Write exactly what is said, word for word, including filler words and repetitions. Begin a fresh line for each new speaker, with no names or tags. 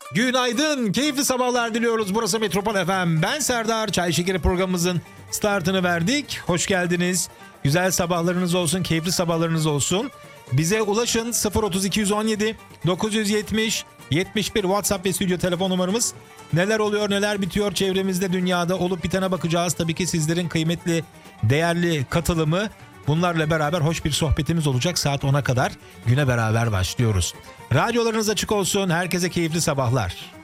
Günaydın, keyifli sabahlar diliyoruz. Burası Metropol F M. Ben Serdar. Çay Şekeri programımızın startını verdik. Hoş geldiniz. Güzel sabahlarınız olsun, keyifli sabahlarınız olsun. Bize ulaşın sıfır otuz iki yüz on yedi dokuz yüz yetmiş yetmiş bir WhatsApp ve stüdyo telefon numaramız. Neler oluyor, neler bitiyor çevremizde, dünyada olup bitene bakacağız. Tabii ki sizlerin kıymetli, değerli katılımı. Bunlarla beraber hoş bir sohbetimiz olacak. Saat ona kadar güne beraber başlıyoruz. Radyolarınız açık olsun. Herkese keyifli sabahlar.